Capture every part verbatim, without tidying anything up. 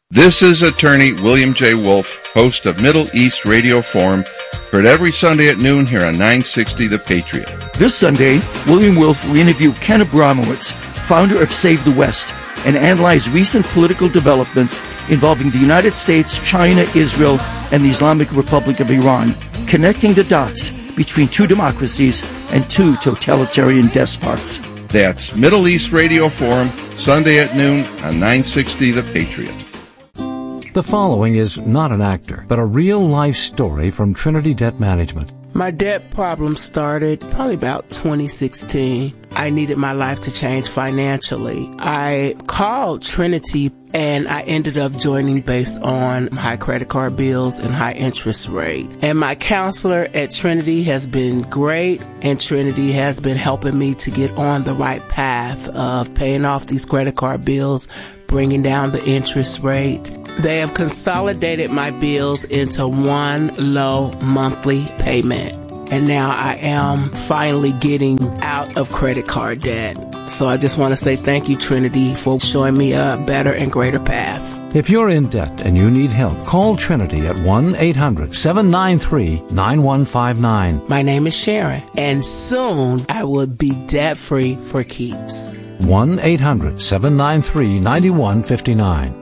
This is attorney William J. Wolf, host of Middle East Radio Forum, heard every Sunday at noon here on nine sixty The Patriot. This Sunday, William Wolf will interview Ken Abramowitz, founder of Save the West, and analyze recent political developments involving the United States, China, Israel, and the Islamic Republic of Iran, connecting the dots between two democracies and two totalitarian despots. That's Middle East Radio Forum, Sunday at noon on nine sixty The Patriot. The following is not an actor, but a real-life story from Trinity Debt Management. My debt problem started probably about twenty sixteen. I needed my life to change financially. I called Trinity and I ended up joining based on high credit card bills and high interest rate. And my counselor at Trinity has been great, and Trinity has been helping me to get on the right path of paying off these credit card bills, bringing down the interest rate. They have consolidated my bills into one low monthly payment. And now I am finally getting out of credit card debt. So I just want to say thank you, Trinity, for showing me a better and greater path. If you're in debt and you need help, call Trinity at one eight hundred seven nine three nine one five nine. My name is Sharon, and soon I will be debt-free for keeps. one eight hundred seven nine three nine one five nine.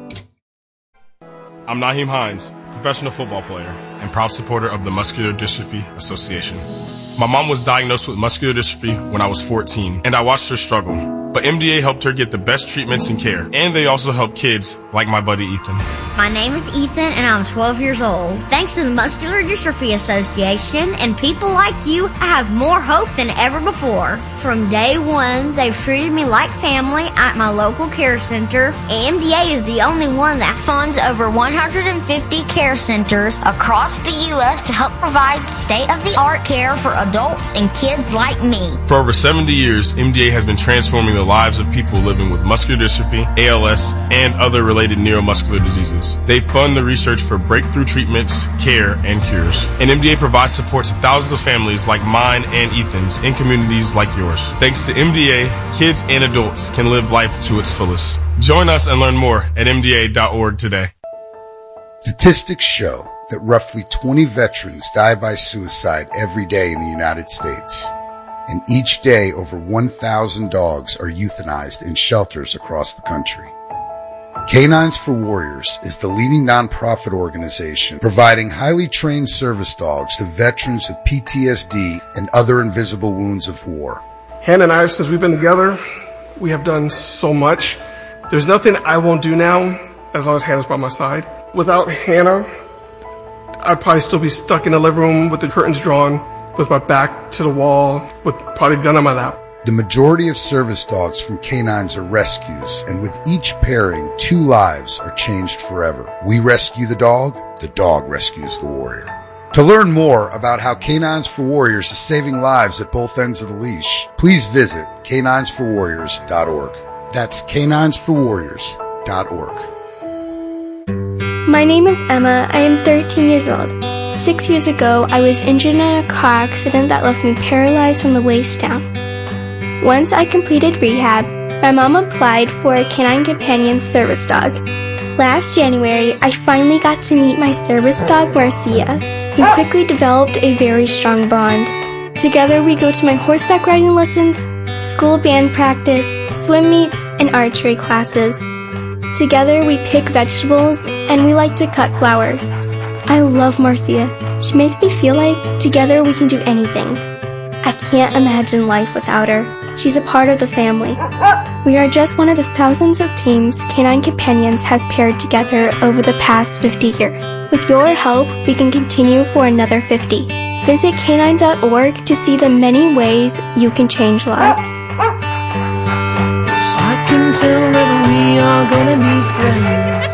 I'm Naheem Hines, professional football player and proud supporter of the Muscular Dystrophy Association. My mom was diagnosed with muscular dystrophy when I was fourteen, and I watched her struggle. But M D A helped her get the best treatments and care, and they also help kids like my buddy Ethan. My name is Ethan, and I'm twelve years old. Thanks to the Muscular Dystrophy Association and people like you, I have more hope than ever before. From day one, they've treated me like family at my local care center. M D A is the only one that funds over one hundred fifty care centers across the U S to help provide state-of-the-art care for adults and kids like me. For over seventy years, M D A has been transforming the lives of people living with muscular dystrophy, A L S, and other related neuromuscular diseases. They fund the research for breakthrough treatments, care, and cures. And M D A provides support to thousands of families like mine and Ethan's in communities like yours. Thanks to M D A, kids and adults can live life to its fullest. Join us and learn more at M D A dot org today. Statistics show that roughly twenty veterans die by suicide every day in the United States. And each day, over one thousand dogs are euthanized in shelters across the country. Canines for Warriors is the leading nonprofit organization providing highly trained service dogs to veterans with P T S D and other invisible wounds of war. Hannah and I, since we've been together, we have done so much. There's nothing I won't do now as long as Hannah's by my side. Without Hannah, I'd probably still be stuck in the living room with the curtains drawn, with my back to the wall, with probably a gun on my lap. The majority of service dogs from Canines are rescues, and with each pairing, two lives are changed forever. We rescue the dog, the dog rescues the warrior. To learn more about how Canines for Warriors is saving lives at both ends of the leash, please visit canines for warriors dot org. That's canines for warriors dot org. My name is Emma. I am thirteen years old. Six years ago, I was injured in a car accident that left me paralyzed from the waist down. Once I completed rehab, my mom applied for a Canine Companion service dog. Last January, I finally got to meet my service dog, Marcia. We quickly developed a very strong bond. Together, we go to my horseback riding lessons, school band practice, swim meets, and archery classes. Together, we pick vegetables, and we like to cut flowers. I love Marcia. She makes me feel like together we can do anything. I can't imagine life without her. She's a part of the family. We are just one of the thousands of teams Canine Companions has paired together over the past fifty years. With your help, we can continue for another fifty. Visit canine dot org to see the many ways you can change lives. Yes, I can tell that we are gonna be friends.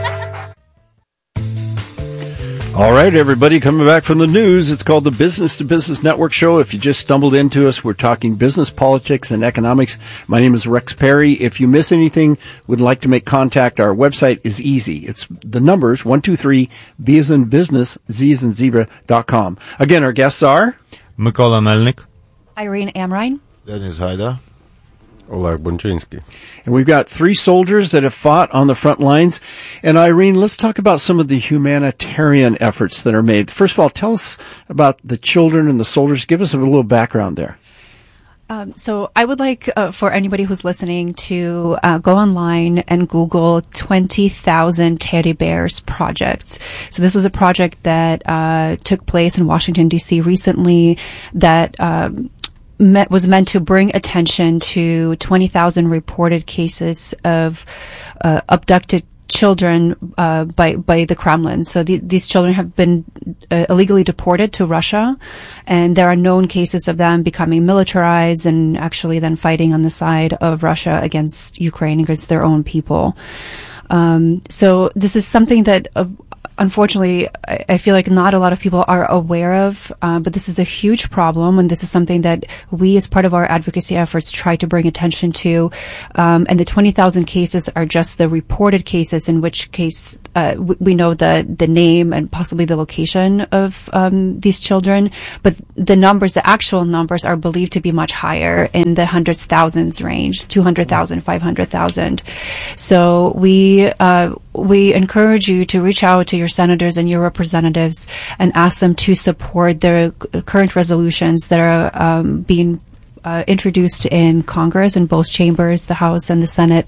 All right, everybody, coming back from the news. It's called the Business to Business Network Show. If you just stumbled into us, we're talking business, politics, and economics. My name is Rex Perry. If you miss anything, would like to make contact, our website is easy. It's the numbers, one two three, B as in business, Z as in zebra, dot com. Again, our guests are... Mykola Melnick, Irene Amrine, Dennis Heider, Oleg Bunchinsky. And we've got three soldiers that have fought on the front lines. And Irene, let's talk about some of the humanitarian efforts that are made. First of all, tell us about the children and the soldiers. Give us a little background there. Um, so I would like uh, for anybody who's listening to uh, go online and Google twenty thousand Teddy Bears projects. So this was a project that uh, took place in Washington, D C recently that um, met, was meant to bring attention to twenty thousand reported cases of uh, abducted children uh, by by the Kremlin. So these these children have been uh, illegally deported to Russia, and there are known cases of them becoming militarized and actually then fighting on the side of Russia against Ukraine, against their own people. Um, so this is something that uh, unfortunately I, I feel like not a lot of people are aware of, uh, but this is a huge problem, and this is something that we as part of our advocacy efforts try to bring attention to. Um, and the twenty thousand cases are just the reported cases, in which case uh, we, we know the the name and possibly the location of um, these children, but the numbers, the actual numbers, are believed to be much higher, in the hundreds, thousands range, two hundred thousand, five hundred thousand. So we uh, we encourage you to reach out to your senators and your representatives and ask them to support the current resolutions that are um, being uh, introduced in Congress, in both chambers, the House and the Senate,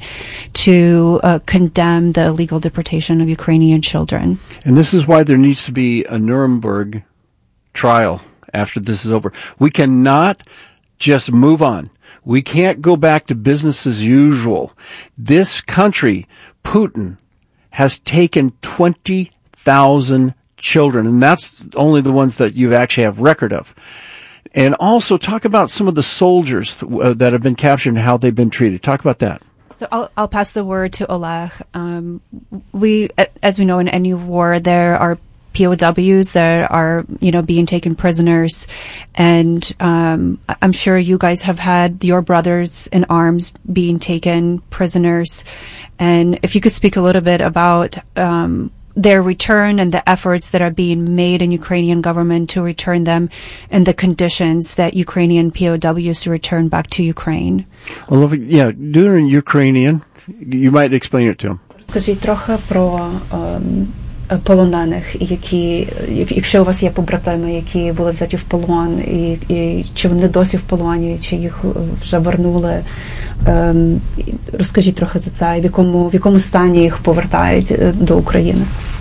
to uh, condemn the illegal deportation of Ukrainian children. And this is why there needs to be a Nuremberg trial after this is over. We cannot just move on. We can't go back to business as usual. This country, Putin, has taken twenty thousand children, and that's only the ones that you actually have record of. And also talk about some of the soldiers uh, that have been captured and how they've been treated. Talk about that. So I'll, I'll pass the word to Oleg. Um, we, as we know, in any war, there are P O Ws that are, you know, being taken prisoners. And um, I'm sure you guys have had your brothers in arms being taken prisoners. And if you could speak a little bit about um, their return and the efforts that are being made in Ukrainian government to return them, and the conditions that Ukrainian P O Ws return back to Ukraine. Well, yeah, do it in Ukrainian. You might explain it to them. Скажіть трохи про um, полонених, які, якщо у вас є побратими, які були взяті в полон, і, і чи вони досі в полоні, чи їх вже вернули. Ем, розкажіть трохи за це, в якому, в якому стані їх повертають до України.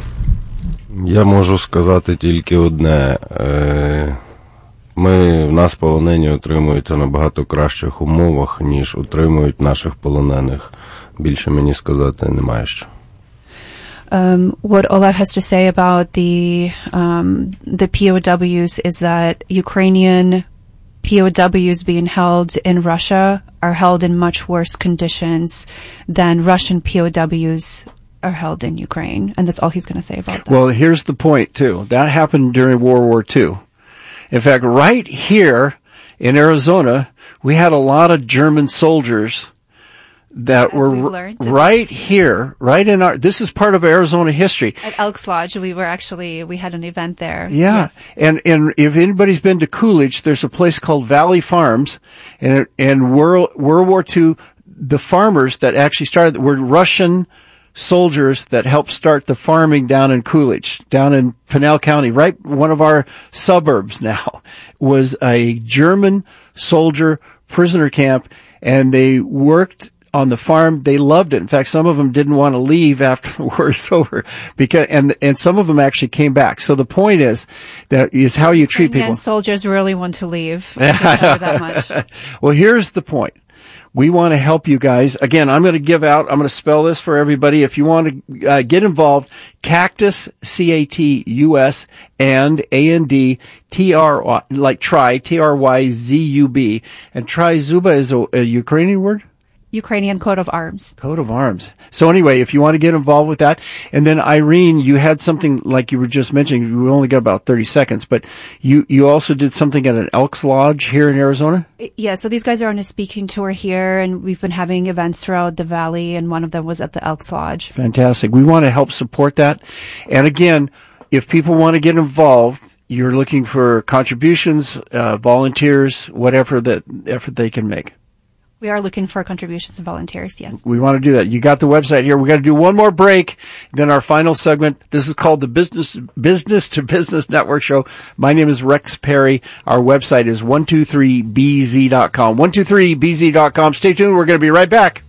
Я можу сказати тільки одне. Ми, в нас полонені отримуються на набагато кращих умовах, ніж отримують наших полонених. Більше мені сказати немає що. Um, what Oleg has to say about the um, the P O Ws is that Ukrainian P O Ws being held in Russia are held in much worse conditions than Russian P O Ws are held in Ukraine. And that's all he's going to say about that. Well, here's the point, too. That happened during World War Two. In fact, right here in Arizona, we had a lot of German soldiers that As were learned, right here, right in our, this is part of Arizona history. At Elks Lodge, we were actually, we had an event there. Yeah. Yes. And, and if anybody's been to Coolidge, there's a place called Valley Farms, and, and World, World War Two, the farmers that actually started were Russian soldiers that helped start the farming down in Coolidge, down in Pinal County, right, one of our suburbs now, was a German soldier prisoner camp, and they worked on the farm. They loved it. In fact, some of them didn't want to leave after the war is over, because, and, and some of them actually came back. So the point is that is how you treat people. And soldiers really want to leave. That much. Well, here's the point. We want to help you guys. Again, I'm going to give out, I'm going to spell this for everybody. If you want to uh, get involved, Cactus, C A T U S, and A N D, T R, like try, T R Y Z U B. And try Zuba is a, a Ukrainian word? Ukrainian coat of arms. Coat of arms. So anyway, if you want to get involved with that, and then Irene, you had something like you were just mentioning. We only got about thirty seconds, but you you also did something at an Elks Lodge here in Arizona. Yeah, so these guys are on a speaking tour here, and we've been having events throughout the valley, and one of them was at the Elks Lodge. Fantastic. We want to help support that, and again, if people want to get involved, you're looking for contributions, uh, volunteers, whatever that effort they can make. We are looking for contributions and volunteers, yes. We want to do that. You got the website here. We're going to do one more break, then our final segment. This is called the Business Business to Business Network Show. My name is Rex Perry. Our website is one two three b z dot com. one two three b z dot com. Stay tuned. We're going to be right back.